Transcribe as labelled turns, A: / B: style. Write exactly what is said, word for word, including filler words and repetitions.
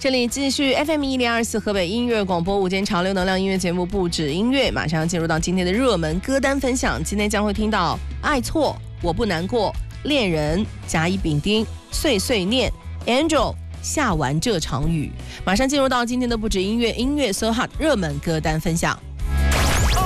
A: 这里继续 F M 一零二四河北音乐广播午间潮流能量音乐节目不止音乐，马上要进入到今天的热门歌单分享。今天将会听到爱错、我不难过、恋人、甲乙丙丁、碎碎念、Angel、下完这场雨。马上进入到今天的不止音乐音乐 So Hot 热门歌单分享。